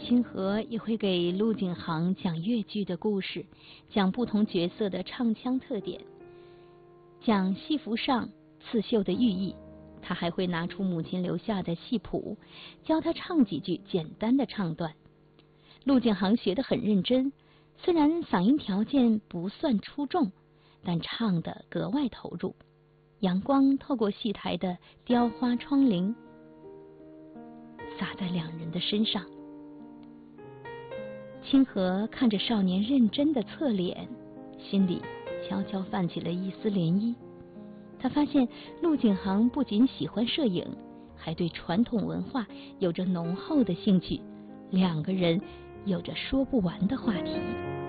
清河也会给陆景行讲越剧的故事，讲不同角色的唱腔特点，讲戏服上刺绣的寓意。他还会拿出母亲留下的戏谱，教他唱几句简单的唱段。陆景行学得很认真，虽然嗓音条件不算出众，但唱得格外投入。阳光透过戏台的雕花窗棂，洒在两人的身上。清河看着少年认真的侧脸，心里悄悄泛起了一丝涟漪。他发现陆景行不仅喜欢摄影，还对传统文化有着浓厚的兴趣，两个人有着说不完的话题。